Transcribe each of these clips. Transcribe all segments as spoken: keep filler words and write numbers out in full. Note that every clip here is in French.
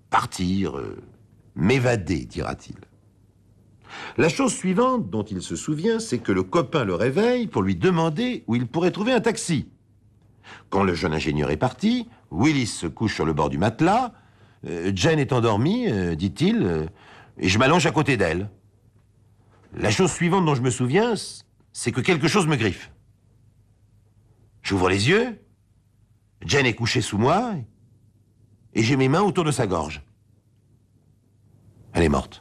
partir, euh, m'évader, dira-t-il. La chose suivante dont il se souvient, c'est que le copain le réveille pour lui demander où il pourrait trouver un taxi. Quand le jeune ingénieur est parti, Willis se couche sur le bord du matelas. Euh, Jane est endormie, euh, dit-il, euh, et je m'allonge à côté d'elle. La chose suivante dont je me souviens, c'est que quelque chose me griffe. J'ouvre les yeux, Jane est couchée sous moi, et j'ai mes mains autour de sa gorge. Elle est morte.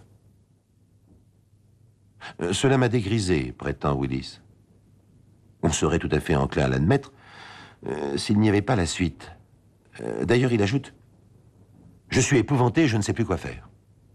Euh, cela m'a dégrisé, prétend Willis. On serait tout à fait enclin à l'admettre euh, s'il n'y avait pas la suite. Euh, D'ailleurs, il ajoute « Je suis épouvanté et je ne sais plus quoi faire ».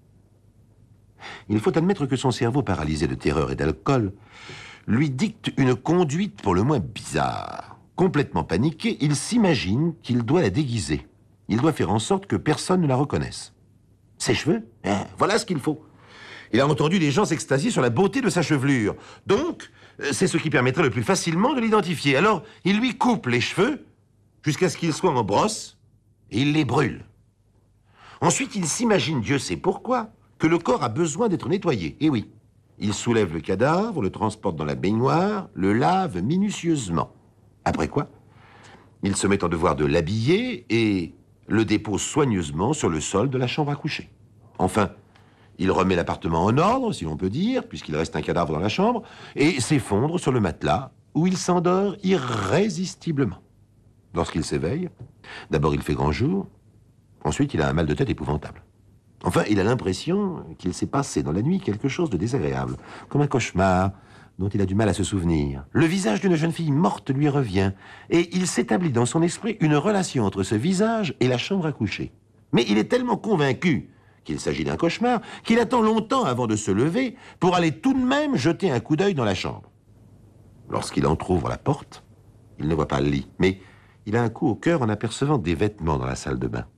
Il faut admettre que son cerveau, paralysé de terreur et d'alcool, lui dicte une conduite pour le moins bizarre. Complètement paniqué, il s'imagine qu'il doit la déguiser. Il doit faire en sorte que personne ne la reconnaisse. Ses cheveux, eh, voilà ce qu'il faut. Il a entendu les gens s'extasier sur la beauté de sa chevelure. Donc, c'est ce qui permettrait le plus facilement de l'identifier. Alors, il lui coupe les cheveux jusqu'à ce qu'ils soient en brosse et il les brûle. Ensuite, il s'imagine, Dieu sait pourquoi, que le corps a besoin d'être nettoyé. Et oui, il soulève le cadavre, le transporte dans la baignoire, le lave minutieusement. Après quoi, il se met en devoir de l'habiller et le dépose soigneusement sur le sol de la chambre à coucher. Enfin, il remet l'appartement en ordre, si l'on peut dire, puisqu'il reste un cadavre dans la chambre, et s'effondre sur le matelas, où il s'endort irrésistiblement. Lorsqu'il s'éveille, d'abord il fait grand jour, ensuite il a un mal de tête épouvantable. Enfin, il a l'impression qu'il s'est passé dans la nuit quelque chose de désagréable, comme un cauchemar dont il a du mal à se souvenir. Le visage d'une jeune fille morte lui revient, et il s'établit dans son esprit une relation entre ce visage et la chambre à coucher. Mais il est tellement convaincu qu'il s'agit d'un cauchemar, qu'il attend longtemps avant de se lever pour aller tout de même jeter un coup d'œil dans la chambre. Lorsqu'il entrouvre la porte, il ne voit pas le lit, mais il a un coup au cœur en apercevant des vêtements dans la salle de bain.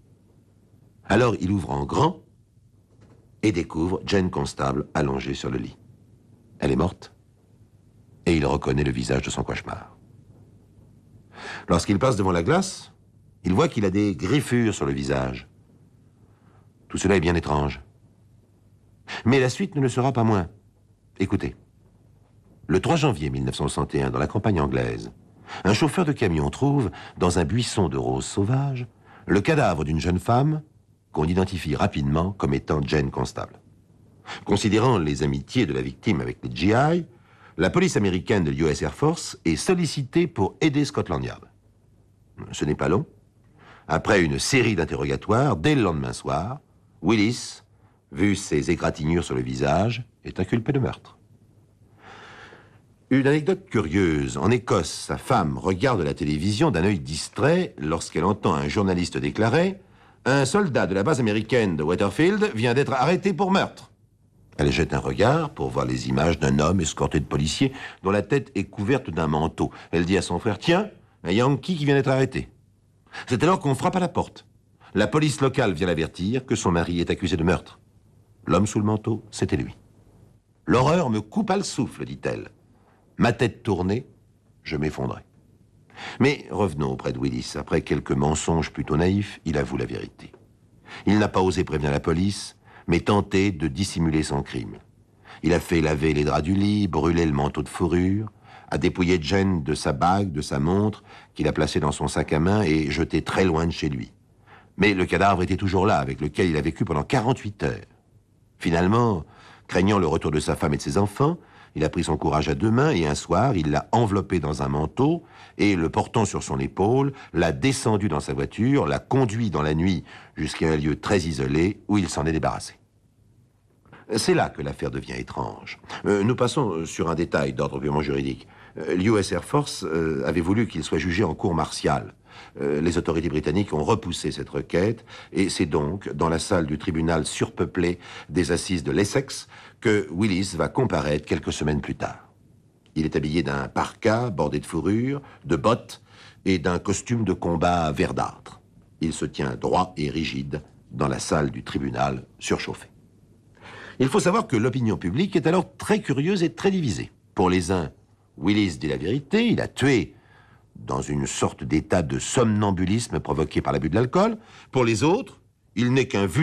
Alors il ouvre en grand et découvre Jane Constable allongée sur le lit. Elle est morte et il reconnaît le visage de son cauchemar. Lorsqu'il passe devant la glace, il voit qu'il a des griffures sur le visage. Tout cela est bien étrange. Mais la suite ne le sera pas moins. Écoutez. Le trois janvier mille neuf cent soixante et un, dans la campagne anglaise, un chauffeur de camion trouve, dans un buisson de roses sauvages, le cadavre d'une jeune femme qu'on identifie rapidement comme étant Jane Constable. Considérant les amitiés de la victime avec les G I, la police américaine de l'U S Air Force est sollicitée pour aider Scotland Yard. Ce n'est pas long. Après une série d'interrogatoires, dès le lendemain soir, Willis, vu ses égratignures sur le visage, est inculpé de meurtre. Une anecdote curieuse. En Écosse, sa femme regarde la télévision d'un œil distrait lorsqu'elle entend un journaliste déclarer « Un soldat de la base américaine de Waterfield vient d'être arrêté pour meurtre ». Elle jette un regard pour voir les images d'un homme escorté de policiers dont la tête est couverte d'un manteau. Elle dit à son frère « Tiens, un Yankee qui vient d'être arrêté ». C'est alors qu'on frappe à la porte. La police locale vient l'avertir que son mari est accusé de meurtre. L'homme sous le manteau, c'était lui. « L'horreur me coupa le souffle, dit-elle. Ma tête tournée, je m'effondrais. » Mais revenons auprès de Willis. Après quelques mensonges plutôt naïfs, il avoue la vérité. Il n'a pas osé prévenir la police, mais tenté de dissimuler son crime. Il a fait laver les draps du lit, brûler le manteau de fourrure, a dépouillé Jane de sa bague, de sa montre, qu'il a placée dans son sac à main et jeté très loin de chez lui. Mais le cadavre était toujours là, avec lequel il a vécu pendant quarante-huit heures. Finalement, craignant le retour de sa femme et de ses enfants, il a pris son courage à deux mains et un soir, il l'a enveloppé dans un manteau et, le portant sur son épaule, l'a descendu dans sa voiture, l'a conduit dans la nuit jusqu'à un lieu très isolé où il s'en est débarrassé. C'est là que l'affaire devient étrange. Euh, nous passons sur un détail d'ordre purement juridique. Euh, L'U S Air Force euh, avait voulu qu'il soit jugé en cour martiale. Euh, les autorités britanniques ont repoussé cette requête et c'est donc dans la salle du tribunal surpeuplé des assises de l'Essex que Willis va comparaître quelques semaines plus tard. Il est habillé d'un parka bordé de fourrure, de bottes et d'un costume de combat verdâtre. Il se tient droit et rigide dans la salle du tribunal surchauffée. Il faut savoir que l'opinion publique est alors très curieuse et très divisée. Pour les uns, Willis dit la vérité, il a tué dans une sorte d'état de somnambulisme provoqué par l'abus de l'alcool. Pour les autres, il n'est qu'un vulgaire